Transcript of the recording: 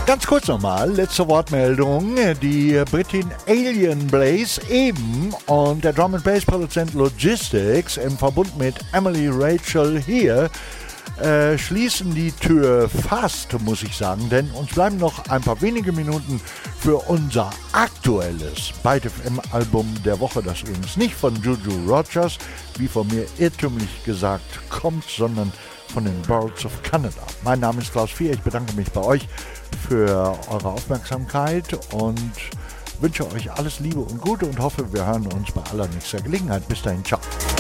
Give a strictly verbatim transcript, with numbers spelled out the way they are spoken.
Ganz kurz nochmal, letzte Wortmeldung. Die Britin Alien Blaze eben und der Drum and Bass Produzent Logistics im Verbund mit Emily Rachel hier äh, schließen die Tür fast, muss ich sagen, denn uns bleiben noch ein paar wenige Minuten für unser aktuelles Byte F M Album der Woche, das übrigens nicht von Juju Rogers, wie von mir irrtümlich gesagt, kommt, sondern von den Birds of Canada. Mein Name ist Klaus Vier, ich bedanke mich bei euch für eure Aufmerksamkeit und wünsche euch alles Liebe und Gute und hoffe, wir hören uns bei allernächster Gelegenheit. Bis dahin, ciao.